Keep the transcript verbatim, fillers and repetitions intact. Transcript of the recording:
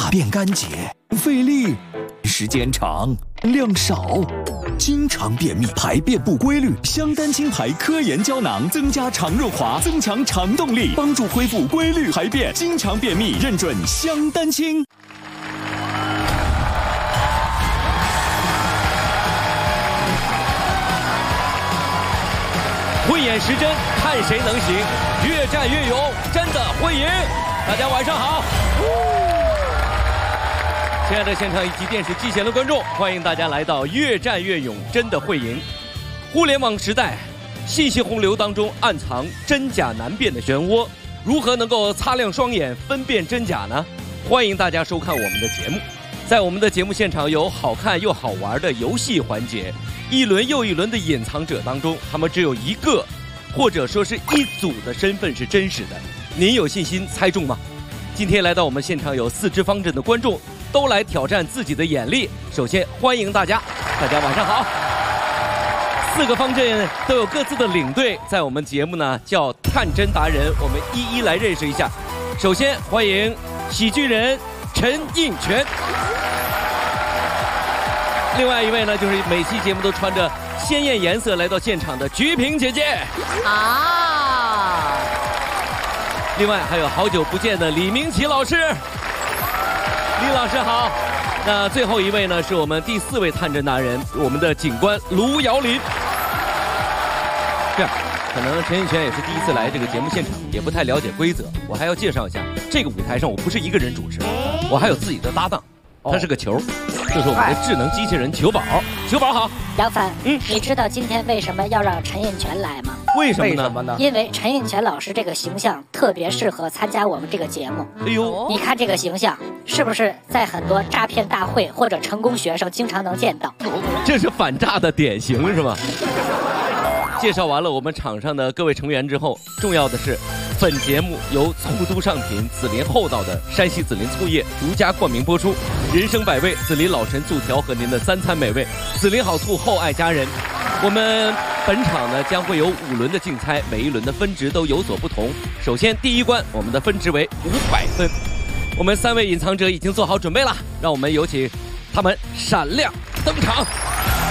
大便干结，费力，时间长，量少，经常便秘，排便不规律。香丹清排科研胶囊增加肠润滑，增强肠动力，帮助恢复规律排便。经常便秘认准香丹清。 慧眼识真，看谁能行，越战越勇，真的会赢。大家晚上好。亲爱的现场以及电视机前的观众，欢迎大家来到《越战越勇，真的会赢》。互联网时代，信息洪流当中暗藏真假难辨的漩涡，如何能够擦亮双眼分辨真假呢？欢迎大家收看我们的节目。在我们的节目现场有好看又好玩的游戏环节，一轮又一轮的隐藏者当中，他们只有一个，或者说是一组的身份是真实的。您有信心猜中吗？今天来到我们现场有四支方阵的观众，都来挑战自己的眼力。首先欢迎大家，大家晚上好。四个方阵都有各自的领队，在我们节目呢叫探真达人，我们一一来认识一下。首先欢迎喜剧人陈印泉，另外一位呢就是每期节目都穿着鲜艳颜色来到现场的菊萍姐姐啊，另外还有好久不见的李明启老师，李老师好。那最后一位呢是我们第四位探针达人，我们的警官卢瑶林。这样，可能陈印泉也是第一次来这个节目现场，也不太了解规则。我还要介绍一下，这个舞台上我不是一个人主持，我还有自己的搭档，他是个球，就是我们的智能机器人球宝。球宝好。 杨凡，嗯，你知道今天为什么要让陈印泉来吗？ 为什么呢？为什么呢？ 因为陈印泉老师这个形象特别适合参加我们这个节目。哎呦，你看这个形象，是不是在很多诈骗大会或者成功学生经常能见到？ 这是反诈的典型，是吧？介绍完了我们场上的各位成员之后，重要的是，本节目由醋都上品紫林厚道的山西紫林醋业独家冠名播出，人生百味紫林老陈醋调和您的三餐美味，紫林好醋厚爱家人。我们本场呢将会有五轮的竞猜，每一轮的分值都有所不同。首先第一关我们的分值为五百分，我们三位隐藏者已经做好准备了，让我们有请他们闪亮登场。